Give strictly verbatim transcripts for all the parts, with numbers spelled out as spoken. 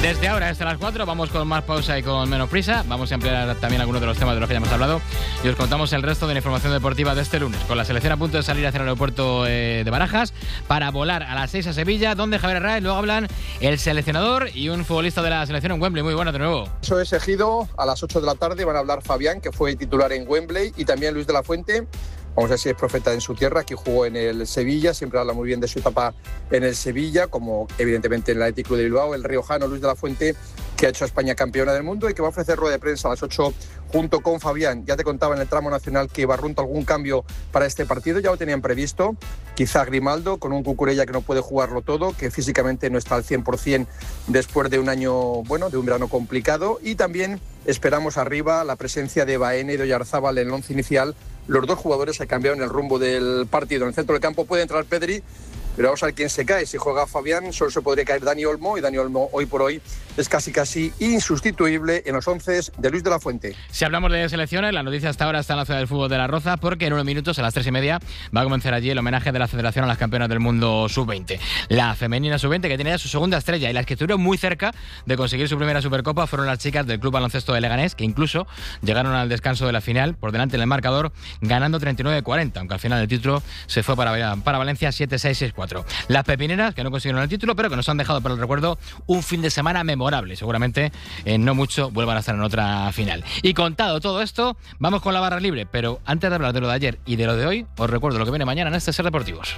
Desde ahora hasta las cuatro vamos con más pausa y con menos prisa. Vamos a ampliar también algunos de los temas de los que ya hemos hablado y os contamos el resto de la información deportiva de este lunes, con la selección a punto de salir hacia el aeropuerto eh, de Barajas para volar a las seis a Sevilla, donde Javier Arraiz. Luego hablan el seleccionador y un futbolista de la selección en Wembley. Muy buenas de nuevo. Eso es, Ejido. A las ocho de la tarde van a hablar Fabián, que fue titular en Wembley, y también Luis de la Fuente. Vamos a ver si es profeta en su tierra, que jugó en el Sevilla, siempre habla muy bien de su etapa en el Sevilla, como evidentemente en el Athletic Club de Bilbao, el riojano Luis de la Fuente, que ha hecho a España campeona del mundo y que va a ofrecer rueda de prensa a las ocho junto con Fabián. Ya te contaba en el tramo nacional que Barrunto algún cambio para este partido, ya lo tenían previsto, quizá Grimaldo, con un Cucurella que no puede jugarlo todo, que físicamente no está al cien por ciento después de un año, bueno, de un verano complicado, y también esperamos arriba la presencia de Baena y de Oyarzábal en el once inicial. Los dos jugadores se cambiaron el rumbo del partido. En el centro del campo puede entrar Pedri, pero vamos a ver quién se cae. Si juega Fabián, solo se podría caer Dani Olmo, y Dani Olmo hoy por hoy es casi casi insustituible en los once de Luis de la Fuente. Si hablamos de selecciones, la noticia hasta ahora está en la ciudad del fútbol de La Roza, porque en unos minutos, a las tres y media, va a comenzar allí el homenaje de la Federación a las campeonas del mundo sub veinte. La femenina sub veinte, que tiene ya su segunda estrella, y las que estuvieron muy cerca de conseguir su primera Supercopa fueron las chicas del Club Baloncesto de Leganés, que incluso llegaron al descanso de la final por delante en el marcador, ganando treinta y nueve cuarenta, aunque al final el título se fue para, para Valencia siete seis seis cuatro. Las pepineras, que no consiguieron el título, pero que nos han dejado para el recuerdo un fin de semana memorable. Seguramente en no mucho vuelvan a estar en otra final. Y contado todo esto, vamos con la barra libre. Pero antes de hablar de lo de ayer y de lo de hoy, os recuerdo lo que viene mañana en este Ser Deportivos.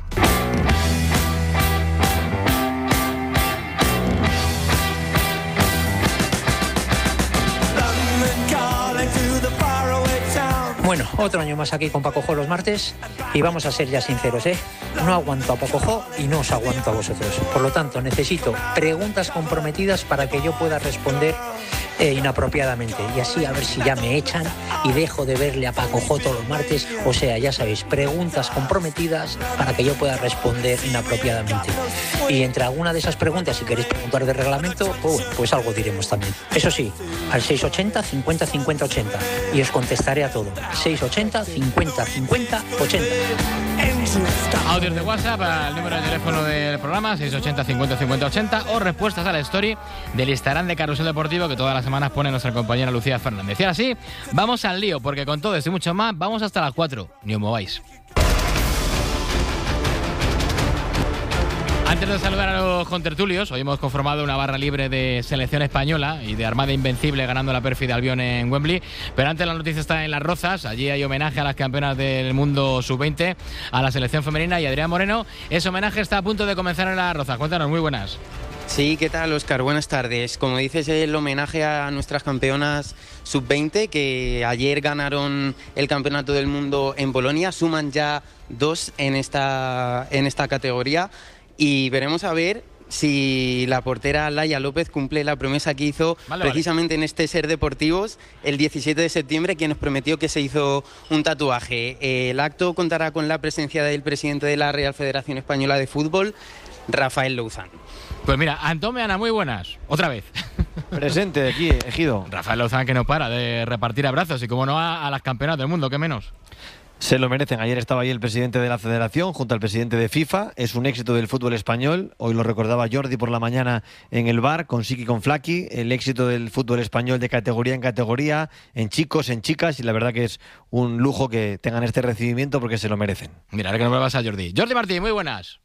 Bueno, otro año más aquí con Paco Jo los martes, y vamos a ser ya sinceros, ¿eh? No aguanto a Paco Jo y no os aguanto a vosotros. Por lo tanto, necesito preguntas comprometidas para que yo pueda responder eh, inapropiadamente, y así a ver si ya me echan y dejo de verle a Paco Jo todos los martes. O sea, ya sabéis, preguntas comprometidas para que yo pueda responder inapropiadamente. Y entre alguna de esas preguntas, si queréis preguntar de reglamento, pues, pues algo diremos también. Eso sí, al seis ochenta cincuenta cincuenta ochenta, y os contestaré a todo. seis ochenta cincuenta cincuenta ochenta. Audios de WhatsApp al número de teléfono del programa seis ochenta cincuenta cincuenta ochenta, o respuestas a la story del Instagram de Carrusel Deportivo, que todas las semanas pone nuestra compañera Lucía Fernández. Y ahora sí, vamos al lío, porque con todo esto y mucho más vamos hasta las cuatro. Ni os mováis. Antes de saludar a los contertulios, hoy hemos conformado una barra libre de selección española y de Armada Invencible ganando la pérfida Albión en Wembley. Pero antes la noticia está en Las Rozas. Allí hay homenaje a las campeonas del mundo sub veinte, a la selección femenina y Adrián Moreno. Ese homenaje está a punto de comenzar en Las Rozas. Cuéntanos, muy buenas. Sí, ¿qué tal, Óscar? Buenas tardes. Como dices, el homenaje a nuestras campeonas sub veinte, que ayer ganaron el campeonato del mundo en Polonia. Suman ya dos en esta, en esta categoría. Y veremos a ver si la portera Laia López cumple la promesa que hizo vale, precisamente vale. en este Ser Deportivos el diecisiete de septiembre, que nos prometió que se hizo un tatuaje. El acto contará con la presencia del presidente de la Real Federación Española de Fútbol, Rafael Louzán. Pues mira, Antón Meana, muy buenas. Otra vez. Presente aquí, Ejido. Rafael Louzán, que no para de repartir abrazos, y como no a, a las campeonas del mundo, ¿qué menos? Se lo merecen. Ayer estaba ahí el presidente de la Federación junto al presidente de FIFA. Es un éxito del fútbol español. Hoy lo recordaba Jordi por la mañana en el bar con Siki y con Flaki. El éxito del fútbol español de categoría en categoría, en chicos, en chicas. Y la verdad que es un lujo que tengan este recibimiento porque se lo merecen. Mira, ahora que nos vuelvas a Jordi. Jordi Martín, muy buenas.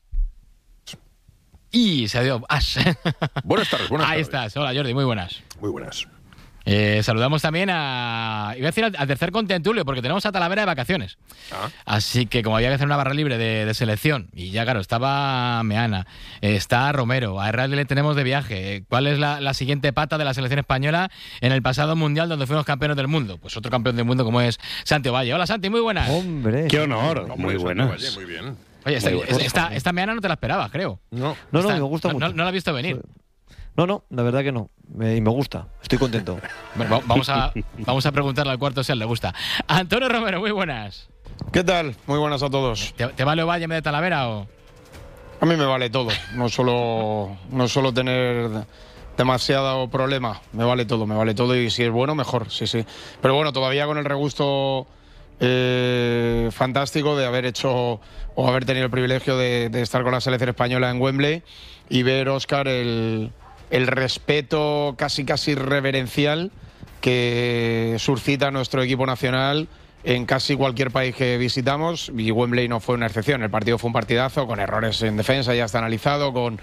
Y se dio... Buenas tardes, buenas Ahí tardes. estás. Hola, Jordi, muy buenas. Muy buenas. Eh, saludamos también a... Iba a decir al, al tercer contentulio, porque tenemos a Talavera de vacaciones. Ah. Así que como había que hacer una barra libre de, de selección, y ya claro, estaba Meana, eh, está Romero, a Herrera le tenemos de viaje. ¿Cuál es la, la siguiente pata de la selección española en el pasado mundial donde fuimos campeones del mundo? Pues otro campeón del mundo como es Santi Ovalle. Hola, Santi, muy buenas. Hombre. Qué honor. Hombre, muy buenas. Ovalle, muy bien. Oye, esta, esta, esta Meana no te la esperabas, creo. No, no, esta, no me gusta no, mucho. No, no la he visto venir. No, no, la verdad que no. Me, y me gusta. Estoy contento. Bueno, vamos a, vamos a preguntarle al cuarto si a él le gusta. Antonio Romero, muy buenas. ¿Qué tal? Muy buenas a todos. ¿Te, te vale Ovalle en vez de Talavera o...? A mí me vale todo. No solo, no solo tener demasiado problema. Me vale todo, me vale todo. Y si es bueno, mejor. Sí, sí. Pero bueno, todavía con el regusto eh, fantástico de haber hecho o haber tenido el privilegio de, de estar con la selección española en Wembley y ver, Óscar, el, el respeto casi casi reverencial que suscita nuestro equipo nacional en casi cualquier país que visitamos, y Wembley no fue una excepción. El partido fue un partidazo, con errores en defensa, ya está analizado, con,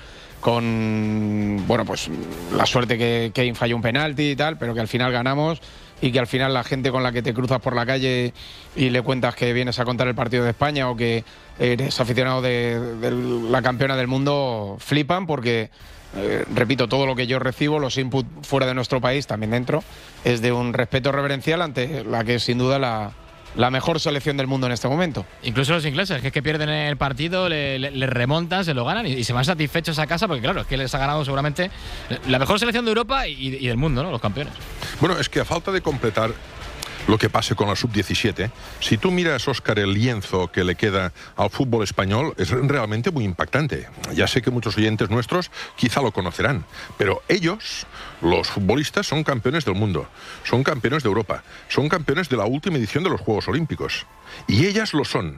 con bueno, pues la suerte que Kane falló un penalti y tal, pero que al final ganamos, y que al final la gente con la que te cruzas por la calle y le cuentas que vienes a contar el partido de España o que eres aficionado de, de la campeona del mundo, flipan porque... Eh, repito, todo lo que yo recibo, los inputs fuera de nuestro país, también dentro, es de un respeto reverencial ante la que es sin duda la, la mejor selección del mundo en este momento. Incluso los ingleses, que es que pierden el partido, le, le, le remontan, se lo ganan y, y se van satisfechos a casa porque claro, es que les ha ganado seguramente la mejor selección de Europa y, y del mundo, ¿no? Los campeones. Bueno, es que a falta de completar lo que pase con la sub diecisiete, si tú miras, Óscar, el lienzo que le queda al fútbol español, es realmente muy impactante. Ya sé que muchos oyentes nuestros quizá lo conocerán, pero ellos, los futbolistas, son campeones del mundo, son campeones de Europa, son campeones de la última edición de los Juegos Olímpicos. Y ellas lo son.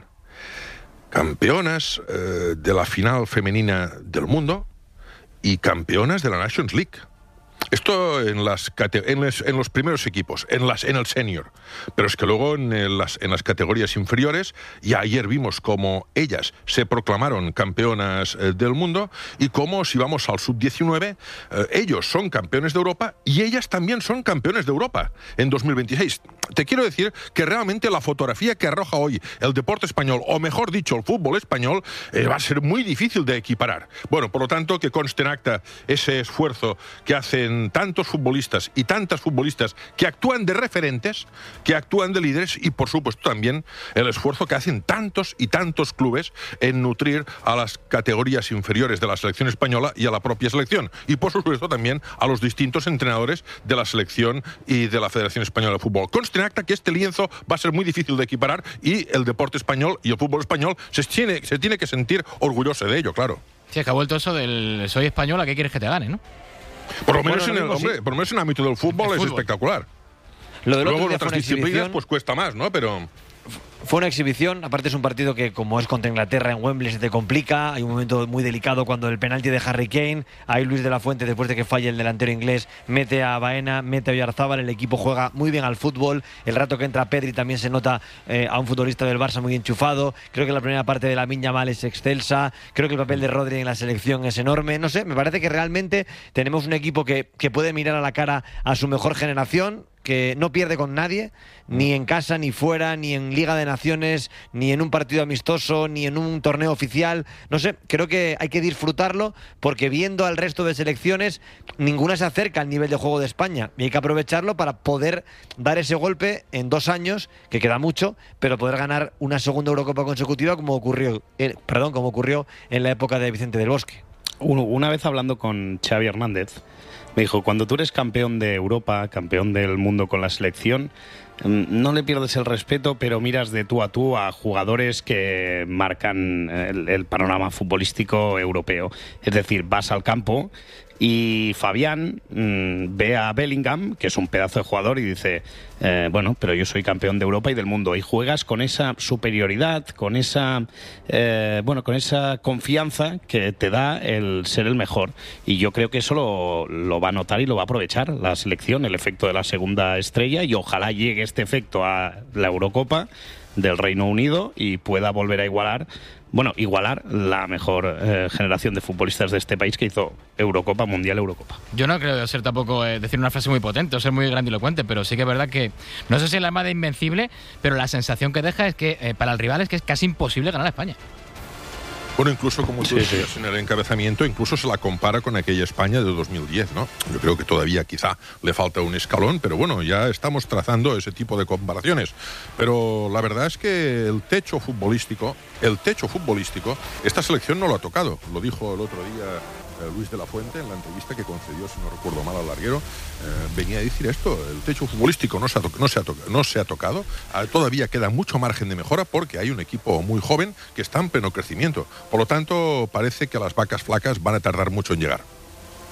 Campeonas eh, de la final femenina del mundo y campeonas de la Nations League. Esto en, las, en, les, en los primeros equipos, en, las, en el senior. Pero es que luego en, el, las, en las categorías inferiores, ya ayer vimos cómo ellas se proclamaron campeonas eh, del mundo y cómo, si vamos al sub diecinueve, eh, ellos son campeones de Europa y ellas también son campeones de Europa en dos mil veintiséis. Te quiero decir que realmente la fotografía que arroja hoy el deporte español, o mejor dicho, el fútbol español, eh, va a ser muy difícil de equiparar. Bueno, por lo tanto, que conste en acta ese esfuerzo que hacen tantos futbolistas y tantas futbolistas que actúan de referentes, que actúan de líderes, y por supuesto también el esfuerzo que hacen tantos y tantos clubes en nutrir a las categorías inferiores de la selección española y a la propia selección, y por supuesto también a los distintos entrenadores de la selección y de la Federación Española de Fútbol. Conste en acta que este lienzo va a ser muy difícil de equiparar y el deporte español y el fútbol español se tiene, se tiene que sentir orgulloso de ello, claro. Sí, es que ha vuelto eso del soy español, ¿a qué quieres que te gane, no? Por lo menos, bueno, en el, mismo, hombre, sí. por lo menos en el ámbito del fútbol, es fútbol. espectacular. Lo del Luego otro en día otras fue una disciplinas exhibición. pues cuesta más, ¿no? Pero... Fue una exhibición, aparte es un partido que como es contra Inglaterra en Wembley se te complica, hay un momento muy delicado cuando el penalti de Harry Kane, ahí Luis de la Fuente, después de que falle el delantero inglés, mete a Baena, mete a Oyarzábal, el equipo juega muy bien al fútbol, el rato que entra Pedri también se nota eh, a un futbolista del Barça muy enchufado, creo que la primera parte de Lamine Yamal es excelsa, creo que el papel de Rodri en la selección es enorme, no sé, me parece que realmente tenemos un equipo que, que puede mirar a la cara a su mejor generación, que no pierde con nadie, ni en casa, ni fuera, ni en Liga de Naciones, ni en un partido amistoso, ni en un torneo oficial. No sé, creo que hay que disfrutarlo porque viendo al resto de selecciones, ninguna se acerca al nivel de juego de España y hay que aprovecharlo para poder dar ese golpe en dos años, que queda mucho, pero poder ganar una segunda Eurocopa consecutiva como ocurrió, eh, perdón, como ocurrió en la época de Vicente del Bosque. Una vez hablando con Xavi Hernández, me dijo, cuando tú eres campeón de Europa, campeón del mundo con la selección, no le pierdes el respeto, pero miras de tú a tú a jugadores que marcan el, el panorama futbolístico europeo. Es decir, vas al campo y Fabián mmm, ve a Bellingham, que es un pedazo de jugador, y dice, eh, bueno, pero yo soy campeón de Europa y del mundo. Y juegas con esa superioridad, con esa, eh, bueno, con esa confianza que te da el ser el mejor. Y yo creo que eso lo, lo va a notar y lo va a aprovechar la selección, el efecto de la segunda estrella, y ojalá llegue este efecto a la Eurocopa del Reino Unido y pueda volver a igualar Bueno, igualar la mejor eh, generación de futbolistas de este país que hizo Eurocopa, Mundial, Eurocopa. Yo no creo ser tampoco eh, decir una frase muy potente o ser muy grandilocuente, pero sí que es verdad que, no sé si es la más de invencible, pero la sensación que deja es que eh, para el rival es que es casi imposible ganar a España. Bueno, incluso como tú sí, decías sí. en el encabezamiento, incluso se la compara con aquella España de dos mil diez, ¿no? Yo creo que todavía quizá le falta un escalón, pero bueno, ya estamos trazando ese tipo de comparaciones. Pero la verdad es que el techo futbolístico, el techo futbolístico, esta selección no lo ha tocado. Lo dijo el otro día eh, Luis de la Fuente en la entrevista que concedió, si no recuerdo mal, al larguero. Eh, venía a decir esto, el techo futbolístico no se ha, to- no se ha, to- no se ha tocado. Ah, todavía queda mucho margen de mejora porque hay un equipo muy joven que está en pleno crecimiento. Por lo tanto, parece que las vacas flacas van a tardar mucho en llegar.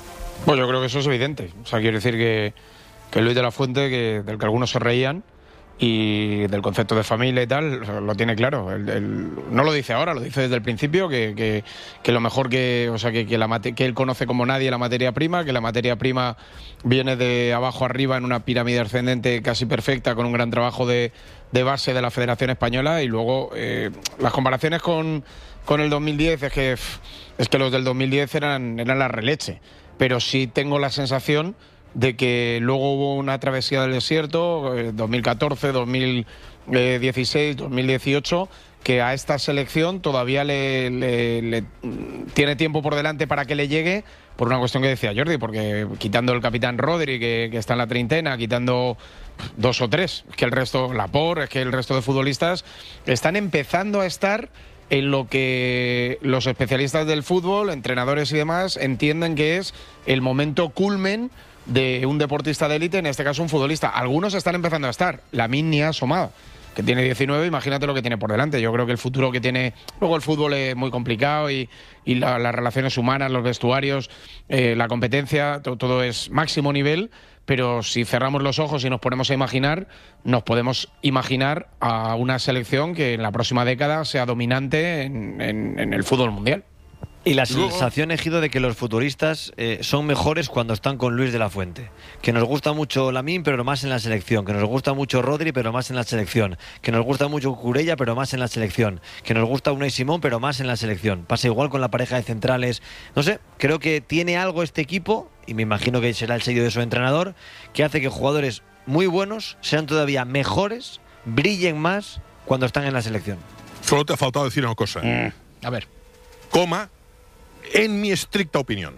Pues yo creo que eso es evidente. O sea, quiero decir que, que Luis de la Fuente, que, del que algunos se reían, y del concepto de familia y tal, lo tiene claro. El, el, no lo dice ahora, lo dice desde el principio, que, que, que lo mejor que, o sea, que, que, la mate, que él conoce como nadie la materia prima, que la materia prima viene de abajo arriba en una pirámide ascendente casi perfecta, con un gran trabajo de, de base de la Federación Española, y luego eh, las comparaciones con, con el dos mil diez es que, es que los del dos mil diez eran, eran la releche, pero sí tengo la sensación de que luego hubo una travesía del desierto, eh, dos mil catorce, dos mil dieciséis, dos mil dieciocho, que a esta selección todavía le, le, le tiene tiempo por delante para que le llegue, por una cuestión que decía Jordi, porque quitando el capitán Rodri, que, que está en la treintena, quitando dos o tres, es que el resto, Laporte, es que el resto de futbolistas están empezando a estar en lo que los especialistas del fútbol, entrenadores y demás, entienden que es el momento culmen de un deportista de élite, en este caso un futbolista. Algunos están empezando a estar. Lamine ni ha asomado, que tiene diecinueve, imagínate lo que tiene por delante. Yo creo que el futuro que tiene... Luego el fútbol es muy complicado y, y la, las relaciones humanas, los vestuarios, eh, la competencia, to, todo es máximo nivel, pero si cerramos los ojos y nos ponemos a imaginar, nos podemos imaginar a una selección que en la próxima década sea dominante en, en, en el fútbol mundial. Y la sensación, Ejido, de que los futbolistas eh, son mejores cuando están con Luis de la Fuente. Que nos gusta mucho Lamine, pero más en la selección. Que nos gusta mucho Rodri, pero más en la selección. Que nos gusta mucho Cucurella, pero más en la selección. Que nos gusta Unai Simón, pero más en la selección. Pasa igual con la pareja de centrales. No sé, creo que tiene algo este equipo, y me imagino que será el sello de su entrenador, que hace que jugadores muy buenos sean todavía mejores, brillen más cuando están en la selección. Solo te ha faltado decir una cosa. Mm. A ver. Coma, en mi estricta opinión.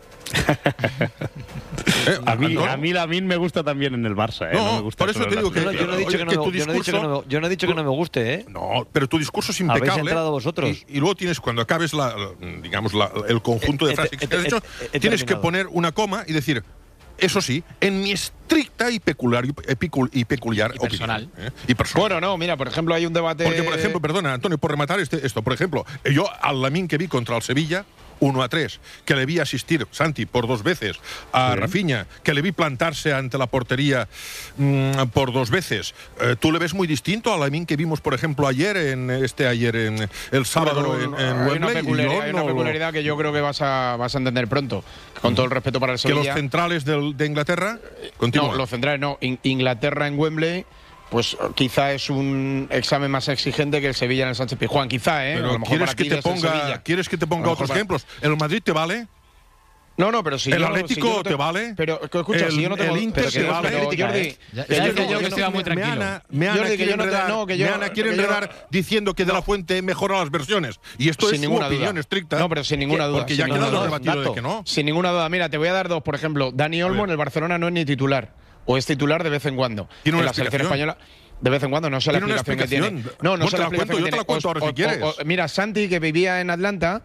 ¿Eh? A mí, a mí Lamine me gusta también en el Barça. ¿eh? No, No me gusta por eso te digo que, yo no he dicho que, no, yo no he dicho que no, yo no he dicho que no me guste, ¿eh? No, pero tu discurso es impecable. Habéis entrado vosotros. Y, y luego tienes, cuando acabes la, digamos, la, el conjunto de frases que has hecho, tienes que poner una coma y decir, eso sí, en mi estricta y peculiar, y, pecul, y peculiar y personal. opinión. ¿eh? Y personal. Bueno, no, mira, por ejemplo, hay un debate... Porque, por ejemplo, perdona, Antonio, por rematar este, esto, por ejemplo, yo al Lamine que vi contra el Sevilla, uno a tres, que le vi asistir, Santi, por dos veces, a sí. Rafinha, que le vi plantarse ante la portería mmm, por dos veces. Eh, ¿Tú le ves muy distinto a Lamine que vimos, por ejemplo, ayer, en este ayer, en el sábado bueno, en, en hay Wembley? Una peculiaridad, hay una no peculiaridad que yo creo que vas a, vas a entender pronto, con todo el respeto para el Sevilla. ¿Que los centrales del, de Inglaterra? Continúa. No, los centrales no. In, Inglaterra en Wembley... Pues quizá es un examen más exigente que el Sevilla en el Sánchez Pizjuán, quizá, ¿eh? Pero a lo mejor ¿quieres, para que te ponga, ¿Quieres que te ponga otros para... ejemplos? ¿El Madrid te vale? No, no, pero si ¿El yo, Atlético si yo no te... te vale? Pero, escucha, el, si yo no tengo... El Inter te vale. Pero, Jordi, ¿eh? Ya, ya yo, yo, yo estoy muy tranquilo. Meana, Meana Jordi, quiere enredar, no, que yo, Meana quiere que yo, enredar no, diciendo que De la Fuente mejora las versiones. Y esto sin es su ninguna opinión duda. estricta. No, pero sin ninguna duda. Porque ya ha quedado debatido de que no. Sin ninguna duda. Mira, te voy a dar dos, por ejemplo. Dani Olmo en el Barcelona no es ni titular. O es titular de vez en cuando. Tiene en una la selección española... De vez en cuando, no sé la explicación, explicación que tiene. No, no sé la explicación cuento, que tiene. Yo te la cuento ahora si quieres. O, o, mira, Santi, que vivía en Atlanta,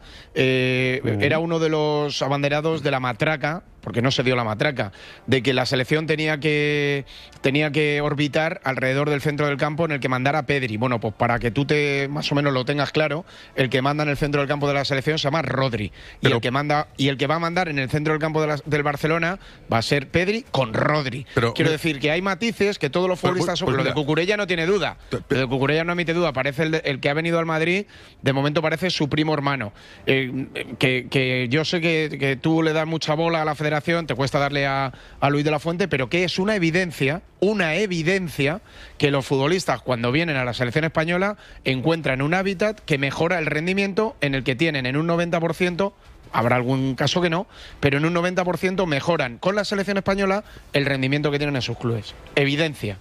eh, uh-huh. era uno de los abanderados de la matraca, porque no se dio la matraca, de que la selección tenía que tenía que orbitar alrededor del centro del campo en el que mandara Pedri. Bueno, pues para que tú te más o menos lo tengas claro, el que manda en el centro del campo de la selección se llama Rodri. Pero, y el que manda y el que va a mandar en el centro del campo de la, del Barcelona va a ser Pedri con Rodri. Pero, Quiero me, decir que hay matices que todos los futbolistas... Pues, pues, lo de Cucurella no tiene duda. Lo de Cucurella no admite duda. Parece el, de, el que ha venido al Madrid, de momento parece su primo hermano. Eh, que, que yo sé que, que tú le das mucha bola a la federación, te cuesta darle a, a Luis de la Fuente, pero que es una evidencia, una evidencia que los futbolistas cuando vienen a la selección española encuentran un hábitat que mejora el rendimiento en el que tienen en un noventa por ciento, habrá algún caso que no, pero en un noventa por ciento mejoran con la selección española el rendimiento que tienen en sus clubes. Evidencia.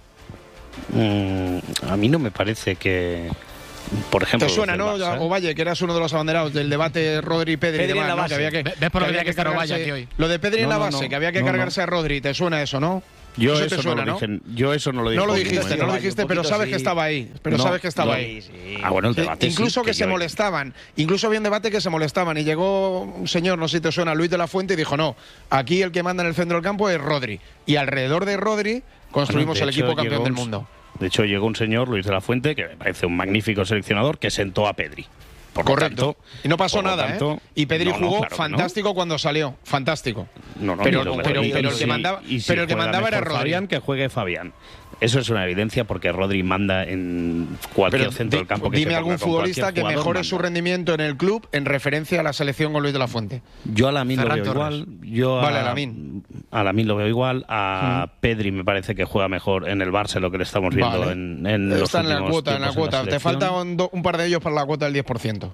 Mm, a mí no me parece que... Por ejemplo, te suena, ¿no? Barça, ¿eh? Ovalle, que eras uno de los abanderados del debate Rodri, Pedri, Pedri y demás, en la base. ¿no? Que había que, ¿Ves por lo que había que estar Ovalle aquí hoy? Lo de Pedri no, en la no, base, no, que había que no, cargarse no. a Rodri, ¿te suena eso, no? Yo eso, eso te suena, no lo dije, ¿no? Yo eso no lo dije. No lo dijiste, no lo dijiste, pero sabes sí. que estaba ahí. Pero no, sabes que estaba no, ahí. Sí. Ah, bueno, el debate incluso sí, que, que se yo... molestaban. Incluso había un debate que se molestaban. Y llegó un señor, no sé si te suena, Luis de la Fuente, y dijo, no, aquí el que manda en el centro del campo es Rodri. Y alrededor de Rodri construimos bueno, el hecho, equipo campeón un, del mundo. De hecho, llegó un señor, Luis de la Fuente, que me parece un magnífico seleccionador, que sentó a Pedri. Por Correcto. Tanto, y no pasó nada, tanto, ¿eh? Y Pedri no, no, jugó claro fantástico no. cuando salió. Fantástico. No, no, pero, no, pero, pero, pero el que mandaba, y si pero el que mandaba era Rodri. Fabián, que juegue Fabián. Eso es una evidencia porque Rodri manda en cualquier Pero centro di, del campo que dime se algún ponga con futbolista cualquier que jugador, mejore manda. su rendimiento en el club en referencia a la selección con Luis de la Fuente. Yo a Lamine lo Ferran veo Torres. igual. Yo a, Vale, a Lamine. A Lamine lo veo igual. A Mm. Pedri me parece que juega mejor en el Barça, lo que le estamos viendo Vale. en, en los Está en la últimos cuota, en la tiempos cuota. Te selección. falta un, do- un par de ellos para la cuota del diez por ciento.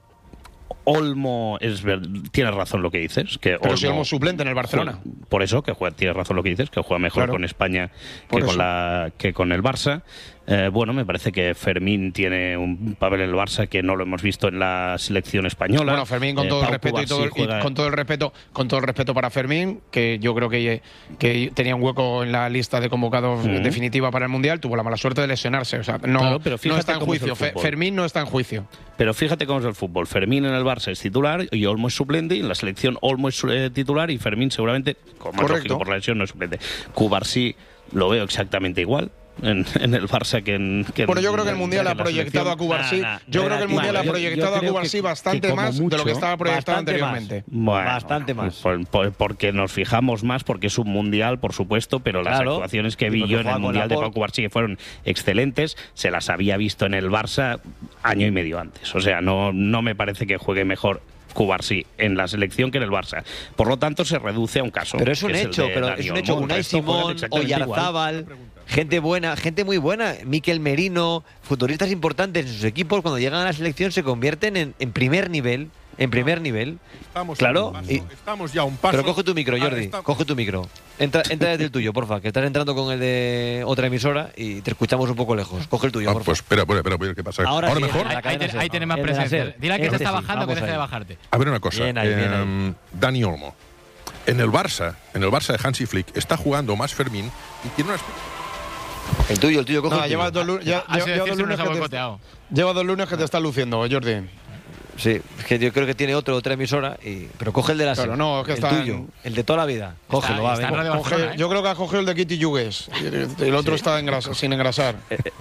Olmo, es ver, tienes razón lo que dices. Que Pero si Olmo es suplente en el Barcelona. Juega- por eso, que juega, tienes razón lo que dices, que juega mejor Claro. con España Por que con, eso. la, que con el Barça. Eh, bueno, me parece que Fermín tiene un papel en el Barça que no lo hemos visto en la selección española. Bueno, Fermín, con Eh, todo el Pau respeto y, Cubarsí todo, el- y juega- con todo el respeto, con todo el respeto para Fermín, que yo creo que, que tenía un hueco en la lista de convocados Ujú. definitiva para el Mundial, tuvo la mala suerte de lesionarse. O sea, no, Claro, pero no fíjate está en cómo es el juicio. Fe- fútbol. Fermín no está en juicio. Pero fíjate cómo es el fútbol. Fermín en el Barça es titular y Olmo es suplente. Y en la selección Olmo es eh, titular y Fermín seguramente, como es Correcto. lógico por la lesión, no es suplente. Cubarsí lo veo exactamente igual en, en el Barça que en. Que Bueno, yo en- creo que el Mundial que ha en la proyectado a selección. Cubarsí. Nah, nah, yo creo que el Mundial relativo. ha Yo- proyectado yo a creo Cubarsí que- bastante que como más de lo que mucho- estaba proyectado bastante más. anteriormente. Bueno, Bastante más. por- por- porque nos fijamos más, porque es un mundial, por supuesto, pero las Claro. actuaciones que Y vi porque yo en juega el con Mundial de Laporte. Pau Cubarsí que fueron excelentes, se las había visto en el Barça año y medio antes. O sea, no, no me parece que juegue mejor Cubarsí en la selección que en el Barça. Por lo tanto, se reduce a un caso. Pero es un que el hecho, de pero Dani es un Olmo. hecho. El Unai resto juegan Simón, exactamente igual. Oyarzábal, gente buena, gente muy buena. Mikel Merino, futbolistas importantes en sus equipos, cuando llegan a la selección se convierten en, en primer nivel. En primer nivel. Estamos Claro, a un paso, y- estamos ya a un paso. Pero coge tu micro, Ah, Jordi. está- Coge tu micro. Entra, entra desde el tuyo, porfa, que estás entrando con el de otra emisora y te escuchamos un poco lejos. Coge el tuyo, Ah, porfa. pues espera, espera, espera, espera, ¿qué pasa? Ahora sí, mejor? la Ahí, ahí cadena te- SER. ahí tienes más El de la presencia. SER. Dile a que te Este está sí, bajando que vamos deje de ahí. bajarte. A ver una cosa. Bien ahí, bien ahí. eh, Dani Olmo. En el Barça, en el Barça de Hansi Flick, está jugando más Fermín y tiene unas... El tuyo, el tuyo, coge No, el lleva tuyo. dos, lu- ya- Ha sido lleva dos decir si lunes nos ha que te, boicoteado. lleva dos lunes que te está luciendo, Jordi. Sí, es que yo creo que tiene otro, otra emisora, y, pero coge el de la Claro, SER. no, es que el está tuyo, en- el de toda la vida. Cógelo, va, está en venga. Radio Coge- Barcelona, ¿eh? yo creo que ha cogido el de Kitty Yugues. El otro está engras- sin engrasar.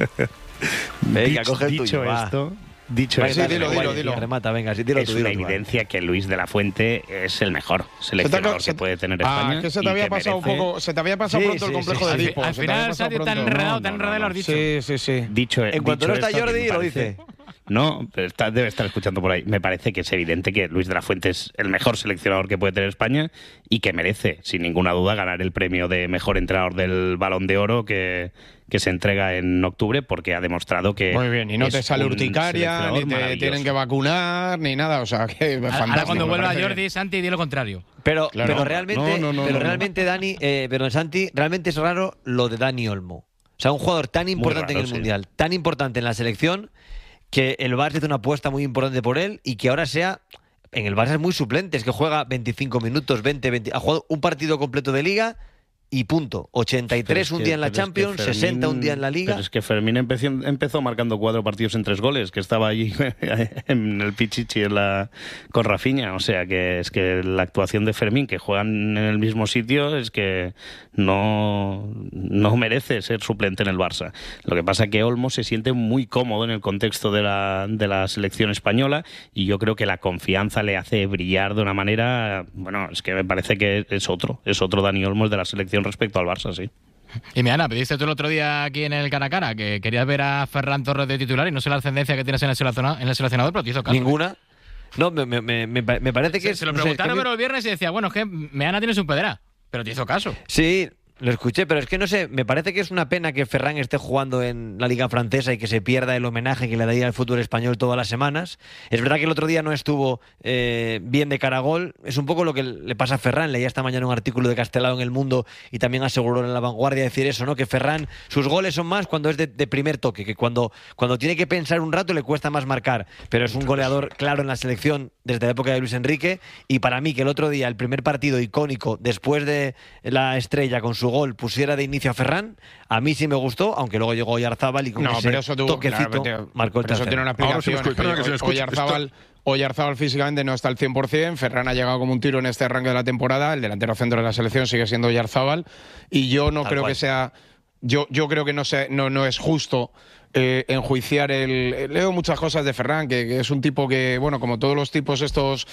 Venga, Dicho- coge el dicho tuyo, va. esto, dicho Venga, Sí, esto, dilo, dale, dilo, guay, dilo. Remata, venga, sí, dilo es tú, una dilo tú, va. evidencia que Luis de la Fuente es el mejor seleccionador se que puede tener Ah, España. que se te y había que pasado merece- un poco, se te había pasado Sí, pronto el sí, complejo sí, de sí. Edipo. Al se te había final, pasado Sadio, tan pronto. enredado, No, tan no, enredado lo no. has dicho. Sí, sí, sí. Dicho, En cuanto dicho no está esto, que Jordi, me lo parece- dice. No, pero está- debe estar escuchando por ahí. Me parece que es evidente que Luis de la Fuente es el mejor seleccionador que puede tener España y que merece, sin ninguna duda, ganar el premio de mejor entrenador del Balón de Oro que, que se entrega en octubre, porque ha demostrado que. Muy bien, y no es te sale un urticaria, ni seleccionador te maravilloso. tienen que vacunar, ni nada. O sea, que Ahora fantástico. cuando me vuelva parece Jordi, bien. Santi, di lo contrario. Pero, Claro. pero realmente, No, no, no, pero no, realmente Dani, eh, perdón, Santi, realmente es raro lo de Dani Olmo. O sea, un jugador tan importante raro, en el sí. Mundial, tan importante en la selección, que el Barça hizo una apuesta muy importante por él y que ahora sea... En el Barça es muy suplente, es que juega veinticinco minutos, veinte, veinte... Ha jugado un partido completo de Liga y punto. ochenta y tres Pero es un que- día en la pero es que Champions, Fermín- sesenta un día en la Liga. Pero es que Fermín empezó, empezó marcando cuatro partidos en tres goles, que estaba allí en el Pichichi en la, con Rafinha. O sea, que es que la actuación de Fermín, que juegan en el mismo sitio, es que no, no merece ser suplente en el Barça. Lo que pasa es que Olmo se siente muy cómodo en el contexto de la, de la selección española y yo creo que la confianza le hace brillar de una manera... Bueno, es que me parece que es otro, es otro Dani Olmo de la selección respecto al Barça, sí. Y mi Ana, pediste tú el otro día aquí en el cara a cara que querías ver a Ferran Torres de titular y no sé la ascendencia que tienes en el seleccionador, en el seleccionador, pero te hizo caso. Ninguna. No, me, me, me, me pa- me parece que... Se, es- se lo no sé, preguntaron que me- pero el viernes y decía, bueno, es que Meana tiene su pedera, pero te hizo caso. Sí, lo escuché, pero es que no sé, me parece que es una pena que Ferran esté jugando en la Liga Francesa y que se pierda el homenaje que le daría al fútbol español todas las semanas. Es verdad que el otro día no estuvo eh, bien de cara a gol, es un poco lo que le pasa a Ferran. Leía esta mañana un artículo de Castelao en El Mundo y también aseguró en La Vanguardia decir eso, ¿no? Que Ferran, sus goles son más cuando es de, de primer toque, que cuando, cuando tiene que pensar un rato le cuesta más marcar, pero es un goleador claro en la selección desde la época de Luis Enrique, y para mí que el otro día, el primer partido icónico después de la estrella con su gol pusiera de inicio a Ferran, a mí sí me gustó, aunque luego llegó Oyarzábal y con No, ese pero eso tuvo, toquecito claro, marcó el pero eso tercero. tiene una Ahora se explicación. me escucha, perdona que se me escuche. Oyarzábal, Oyarzábal físicamente no está al cien por cien. Ferran ha llegado como un tiro en este arranque de la temporada. El delantero centro de la selección sigue siendo Oyarzábal. Y yo no Tal creo cual. que sea. Yo, yo creo que no, sea, no, no es justo eh, enjuiciar el. Leo muchas cosas de Ferran, que, que es un tipo que, bueno, como todos los tipos estos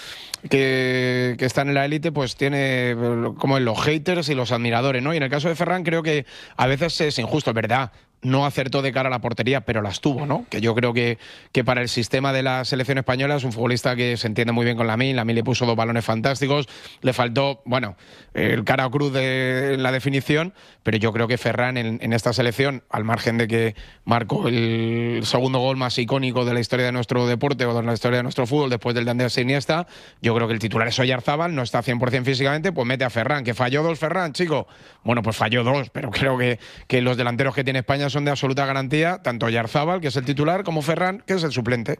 que, que están en la élite, pues tiene eh, como los haters y los admiradores, ¿no? Y en el caso de Ferran creo que a veces es injusto, es verdad. no acertó de cara a la portería, pero las tuvo, ¿no? Que yo creo que, que para el sistema de la selección española es un futbolista que se entiende muy bien con Lamine. Lamine le puso dos balones fantásticos, le faltó, bueno, el cara o cruz de la definición, pero yo creo que Ferran en, en esta selección, al margen de que marcó el segundo gol más icónico de la historia de nuestro deporte o de la historia de nuestro fútbol después del de Andrés Iniesta, yo creo que el titular es Oyarzábal, no está cien por ciento físicamente, pues mete a Ferran, que falló dos Ferran, chico. Bueno, pues falló dos, pero creo que, que los delanteros que tiene España son de absoluta garantía, tanto Oyarzábal, que es el titular, como Ferran, que es el suplente.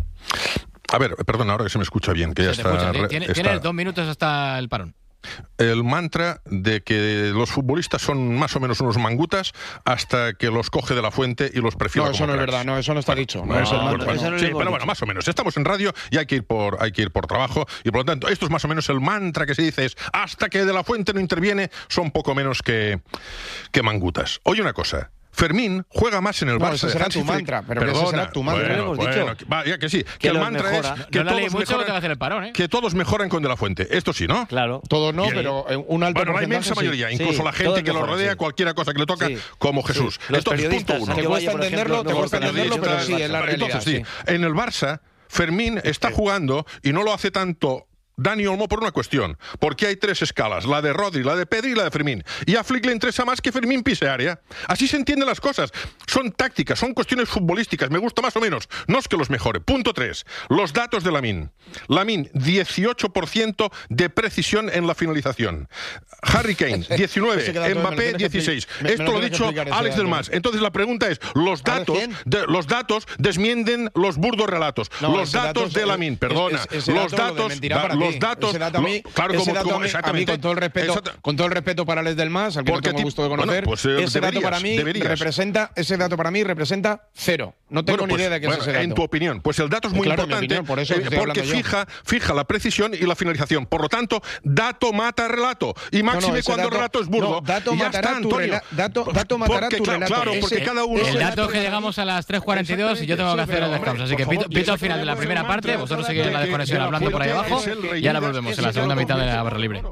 A ver, perdón, ahora que se me escucha bien, que ya está, Tienes está... dos minutos hasta el parón. El mantra de que los futbolistas son más o menos unos mangutas hasta que los coge de la fuente y los perfila. No, eso como no es cracks. verdad, no, eso no está dicho. No, No, es el no, mantra. bueno, Eso no lo sí, hemos pero dicho. bueno, más o menos. Estamos en radio y hay que ir por, hay que ir por trabajo y por lo tanto, esto es más o menos el mantra que se dice es hasta que de la fuente no interviene, son poco menos que, que mangutas. Oye una cosa. Fermín juega más en el No, Barça. ese de será Hansi tu Flick. mantra, pero que ese Perdona, será tu mantra. Bueno, Hemos bueno, dicho que- va, ya que sí. Que, que el los mantra mejora. es que No lo leí todos mucho, mejoran, te va a hacer el parón, ¿eh? que todos mejoran con De la Fuente. Esto sí, ¿no? Claro. Todos no, Bien. pero eh, un alto Bueno, la porcentaje inmensa sí. mayoría, incluso Sí, la gente todos que lo mejoran, rodea, sí. cualquiera cosa que le toca, Sí. como Jesús. Sí. Los Entonces, periodistas, punto uno. Santi Te cuesta Valle, por entenderlo, ejemplo, te no cuesta gustan los entenderlo, pero periodistas sí, del es la Barça. realidad. Entonces, sí, sí. en el Barça, Fermín está jugando y no lo hace tanto Dani Olmo por una cuestión, porque hay tres escalas, la de Rodri, la de Pedri y la de Fermín. Y a Flick le interesa más que Fermín pise área. Así se entienden las cosas. Son tácticas, son cuestiones futbolísticas, me gusta más o menos. No es que los mejore. Punto tres. Los datos de Lamine. Lamine, dieciocho por ciento de precisión en la finalización. Harry Kane, diecinueve. Ese dato me lo Mbappé, tienes que dieciséis. expli- me- me Esto lo lo ha tienes que dicho explicar ese Alex dato. del Mas. Entonces la pregunta es, los ¿Alex datos, quién? de, los datos desmienten los burdos relatos. No, los ese dato datos es- de Lamine, perdona. es- ese los dato lo datos, desmentirá da- para los ti. datos, Ese dato a mí, lo- claro, ese como, dato como- a mí, a mí, exactamente. con todo el respeto, Exacta- con todo el respeto para Alex del Mas, al que Porque no tengo a ti- gusto de bueno, conocer, pues, eh, ese dato deberías, para mí deberías. representa, ese dato para mí representa cero. No tengo Bueno, ni pues, idea de qué bueno, es ese dato. en tu opinión, pues el dato es Eh, muy claro, en mi importante opinión, por eso eh, estoy porque hablando yo. fija, fija la precisión y la finalización. Por lo tanto, dato mata relato. Y máxime ese cuando el dato- relato es burdo. no, dato Y ya matará está, tu Antonio. rela- dato- dato matará Porque, tu claro, relato. Claro, porque Ese- cada uno... El ese dato es que llegamos a las tres cuarenta y dos y yo tengo que hacer el descanso. Así que pito, pito al final de la primera parte, vosotros seguís en la desconexión hablando por ahí abajo y ahora volvemos en la segunda mitad de la barra libre.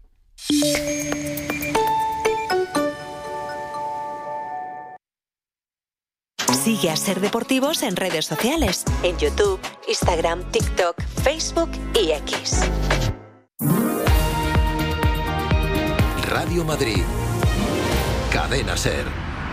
Sigue a Ser Deportivos en redes sociales, en YouTube, Instagram, TikTok, Facebook y X. Radio Madrid. Cadena Ser.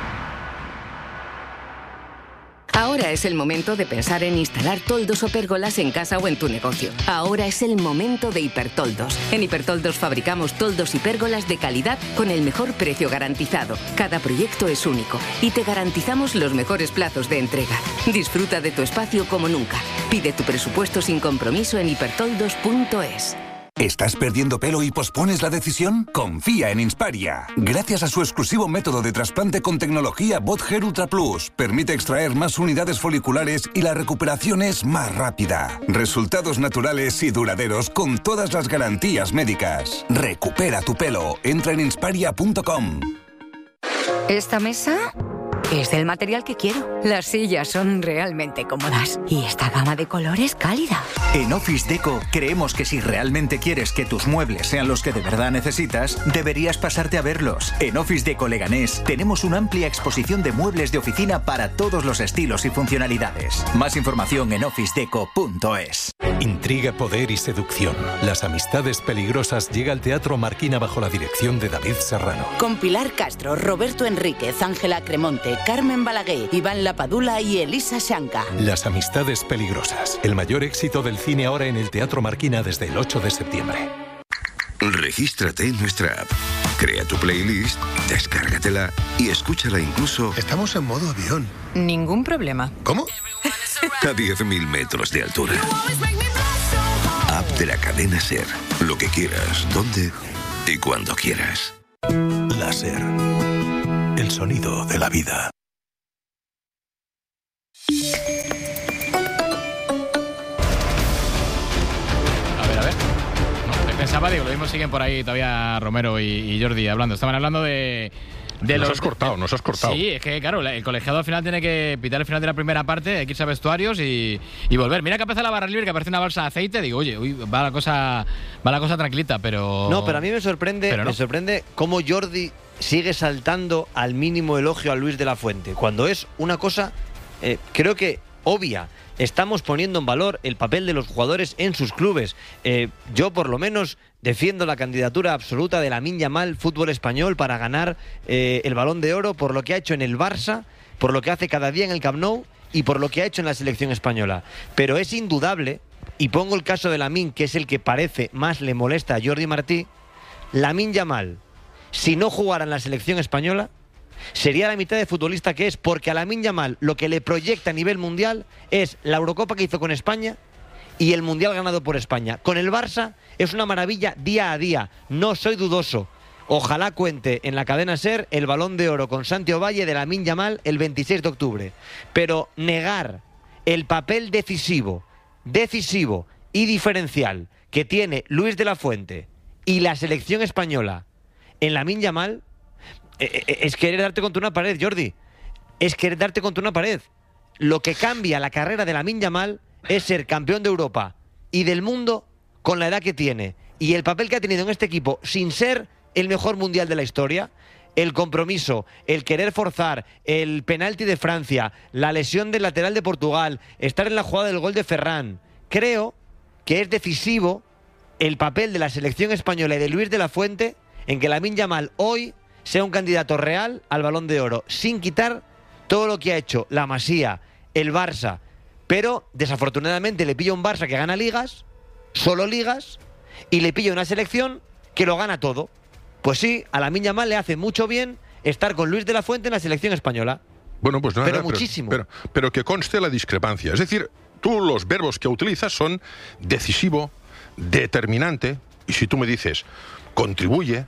Ahora es el momento de pensar en instalar toldos o pérgolas en casa o en tu negocio. Ahora es el momento de Hipertoldos. En Hipertoldos fabricamos toldos y pérgolas de calidad con el mejor precio garantizado. Cada proyecto es único y te garantizamos los mejores plazos de entrega. Disfruta de tu espacio como nunca. Pide tu presupuesto sin compromiso en hipertoldos punto es. ¿Estás perdiendo pelo y pospones la decisión? Confía en Insparia. Gracias a su exclusivo método de trasplante con tecnología BotHair Ultra Plus, permite extraer más unidades foliculares y la recuperación es más rápida. Resultados naturales y duraderos con todas las garantías médicas. Recupera tu pelo. Entra en insparia punto com. Esta mesa es del material que quiero. Las sillas son realmente cómodas y esta gama de colores cálida. En Office Deco creemos que si realmente quieres que tus muebles sean los que de verdad necesitas, deberías pasarte a verlos. En Office Deco Leganés tenemos una amplia exposición de muebles de oficina para todos los estilos y funcionalidades. Más información en office deco punto es. Intriga, poder y seducción. Las amistades peligrosas llega al Teatro Marquina bajo la dirección de David Serrano. Con Pilar Castro, Roberto Enríquez, Ángela Cremonte, Carmen Balaguer, Iván Lapadula y Elisa Shanka. Las amistades peligrosas. El mayor éxito del cine ahora en el Teatro Marquina desde el ocho de septiembre. Regístrate en nuestra app. Crea tu playlist, descárgatela y escúchala incluso... Estamos en modo avión. Ningún problema. ¿Cómo? A diez mil metros de altura. App de la cadena Ser. Lo que quieras, donde y cuando quieras. La Ser. El sonido de la vida. A ver, a ver. No, pensaba, digo, lo mismo siguen por ahí todavía Romero y, y Jordi hablando. Estaban hablando de, De nos los, has cortado, nos has cortado. Sí, es que claro, el colegiado al final tiene que pitar el final de la primera parte, hay que irse a vestuarios y, y volver. Mira que empieza la barra libre, que aparece una balsa de aceite, digo, oye, uy, va la cosa, va la cosa tranquilita, pero... No, pero a mí me sorprende, no. me sorprende cómo Jordi sigue saltando al mínimo elogio a Luis de la Fuente, cuando es una cosa, eh, creo que obvia. Estamos poniendo en valor el papel de los jugadores en sus clubes. Eh, yo, por lo menos, defiendo la candidatura absoluta de Lamine Yamal, fútbol español, para ganar eh, el Balón de Oro por lo que ha hecho en el Barça, por lo que hace cada día en el Camp Nou y por lo que ha hecho en la selección española. Pero es indudable, y pongo el caso de Lamine, que es el que parece más le molesta a Jordi Martí, Lamine Yamal, si no jugara en la selección española, sería la mitad de futbolista que es, porque a Lamine Yamal lo que le proyecta a nivel mundial es la Eurocopa que hizo con España y el Mundial ganado por España. Con el Barça es una maravilla día a día, no soy dudoso. Ojalá cuente en la cadena SER el Balón de Oro con Santi Ovalle de Lamine Yamal el veintiséis de octubre. Pero negar el papel decisivo, decisivo y diferencial que tiene Luis de la Fuente y la selección española en Lamine Yamal es querer darte contra una pared, Jordi. Es querer darte contra una pared. Lo que cambia la carrera de Lamine Yamal es ser campeón de Europa y del mundo con la edad que tiene. Y el papel que ha tenido en este equipo, sin ser el mejor mundial de la historia, el compromiso, el querer forzar, el penalti de Francia, la lesión del lateral de Portugal, estar en la jugada del gol de Ferran. Creo que es decisivo el papel de la selección española y de Luis de la Fuente en que Lamine Yamal hoy sea un candidato real al Balón de Oro, sin quitar todo lo que ha hecho la Masía, el Barça. Pero, desafortunadamente, le pilla un Barça que gana ligas, solo ligas, y le pilla una selección que lo gana todo. Pues sí, a Lamine Yamal le hace mucho bien estar con Luis de la Fuente en la selección española. Bueno, pues nada, pero pero, muchísimo. Pero, pero que conste la discrepancia. Es decir, tú los verbos que utilizas son decisivo, determinante, y si tú me dices contribuye,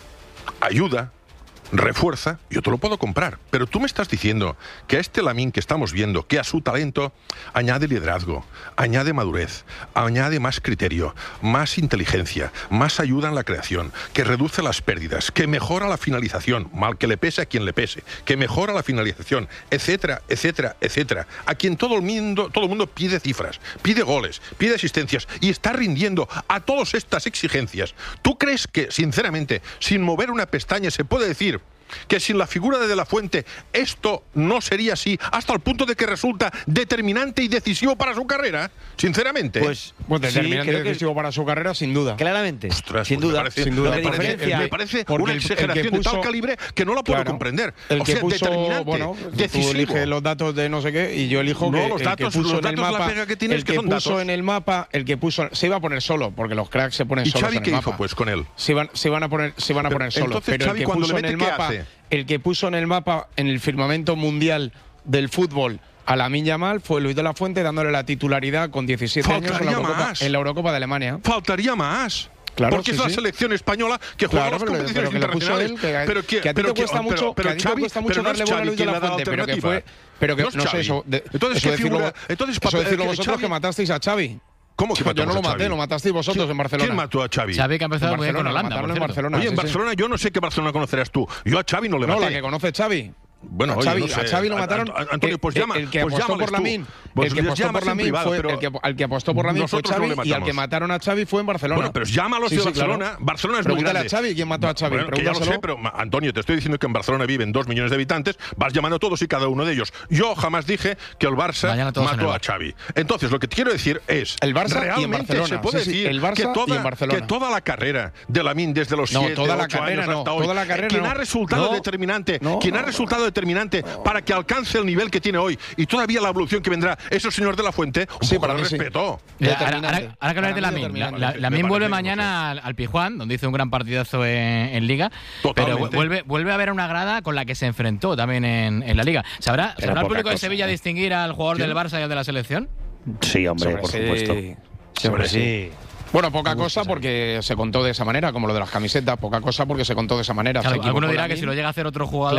ayuda, refuerza, yo te lo puedo comprar. Pero tú me estás diciendo que a este Lamine que estamos viendo, que a su talento añade liderazgo, añade madurez, añade más criterio, más inteligencia, más ayuda en la creación, que reduce las pérdidas, que mejora la finalización, mal que le pese a quien le pese, que mejora la finalización, etcétera, etcétera, etcétera. A quien todo el mundo, todo el mundo pide cifras, pide goles, pide asistencias y está rindiendo a todas estas exigencias. ¿Tú crees que, sinceramente, sin mover una pestaña se puede decir que sin la figura de De la Fuente esto no sería así, hasta el punto de que resulta determinante y decisivo para su carrera? Sinceramente. Pues, pues determinante sí, y decisivo que... para su carrera, sin duda. Claramente. Ostras, sin, pues duda. Me parece, sin duda. Me parece, me parece una exageración puso, de tal calibre que no la puedo claro, comprender. El o que sea, puso, determinante, bueno, decisivo. Tú eliges los datos de no sé qué y yo elijo no, que los el datos, que puso los en el datos, mapa, la pega que tienes, el que, que son puso datos. en el mapa, el que puso, se iba a poner solo, porque los cracks se ponen ¿Y solos Xavi en qué el hizo mapa. pues con él? Se iban, se iban a poner, se iban a poner solos. Entonces, pero Xavi, el que cuando puso le en mete, el ¿qué mapa, hace? el que puso en el mapa, en el firmamento mundial del fútbol a Lamine Yamal fue Luis de la Fuente, dándole la titularidad con diecisiete años en la, Eurocopa, en la Eurocopa de Alemania. Faltaría más. Claro, porque sí, es la sí. selección española que juega claro, las competiciones pero, pero internacionales. Él, que, pero que, que a ti pero te cuesta que, mucho, pero, pero que a ti Xavi, te cuesta mucho pero no darle es bola a Xavi Luis de quien la le ha dado Fuente, pero que alternativa. fue, pero que no, es no sé Xavi. eso. De, entonces, eso ¿qué decirlo, figura? Entonces, eso decirlo que vosotros Xavi, que matasteis a Xavi. ¿Cómo que yo no lo a Xavi? maté, lo matasteis vosotros ¿Quién, en Barcelona. ¿Quién mató a Xavi? Xavi que ha empezado muy bien con Holanda, mataron por en Barcelona. Oye, en sí, Barcelona sí. yo no sé qué Barcelona conocerás tú. Yo a Xavi no le maté. No, la que conoce Xavi. Bueno, a oye, Xavi, no sé. a Xavi lo mataron. Antonio, pues llama. El que pues apostó por Lamine, pues el que apostó por Lamine fue el que, al que apostó por Lamine fue Xavi no y al que mataron a Xavi fue en Barcelona. Bueno, pero llámalos sí, de sí, Barcelona. Claro. Barcelona es muy Pregúntale grande. a Xavi quién mató a Xavi. Bueno, que ya lo sé, pero Antonio, te estoy diciendo que en Barcelona viven dos millones de habitantes. Vas llamando a todos y cada uno de ellos. Yo jamás dije que el Barça mató a Xavi. Entonces, lo que te quiero decir es el Barça realmente y en Barcelona. se puede sí, sí, decir el Barça que, toda, y en Barcelona. que toda la carrera de Lamine desde los no, siete, toda la ocho carrera, años no, hasta hoy, toda la carrera quien no. ha resultado no, determinante, no, quien no, ha resultado determinante no. para que alcance el nivel que tiene hoy y todavía la evolución que vendrá, eso es señor de la Fuente, un sí, poco para de sí. respeto. Ahora, ahora, ahora que hablas de Lamine, la, la, Lamine vuelve mañana al, al Pizjuán, donde hizo un gran partidazo en, en Liga, Totalmente. pero vuelve vuelve a haber una grada con la que se enfrentó también en, en la Liga. ¿Sabrá, ¿sabrá el público cosa, de Sevilla ¿eh? distinguir al jugador ¿Sí? del Barça y al de la selección? Sí, hombre, Sobre por sí. supuesto. Siempre sí. sí. Bueno, poca cosa porque se contó de esa manera, como lo de las camisetas, poca cosa porque se contó de esa manera. Claro, alguno dirá que si lo llega a hacer otro jugador... Claro,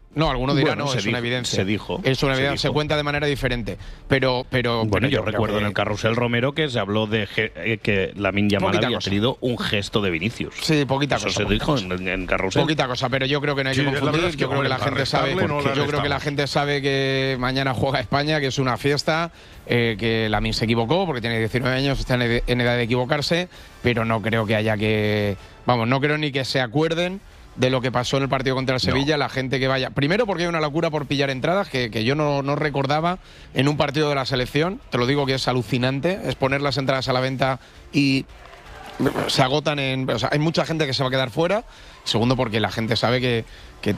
No, algunos dirán, Bueno, no, se es dijo, una evidencia. se dijo, Es una se evidencia, se, dijo. cuenta de manera diferente. Pero, pero Bueno, pero yo, creo recuerdo que- en el Carrusel Romero que se habló de ge- eh, que Lamine Yamal Poquita había cosa. tenido un gesto de Vinicius. Sí, poquita Eso cosa. se poquita dijo cosa. en, en Carrusel. Poquita cosa, pero yo creo que no hay Sí, que la confundir. verdad es que, yo creo que la hombre, gente sabe, arrestable no la yo creo que arrestaba. la gente sabe que mañana juega España, que es una fiesta, eh, que Lamine se equivocó porque tiene diecinueve años, está en ed- en edad de equivocarse, pero no creo que haya que, vamos, no creo ni que se acuerden de lo que pasó en el partido contra el Sevilla, la gente que vaya. Primero porque hay una locura por pillar entradas que, que yo no, no recordaba en un partido de la selección. Te lo digo que es alucinante, es poner las entradas a la venta y se agotan en... O sea, hay mucha gente que se va a quedar fuera. Segundo porque la gente sabe que, que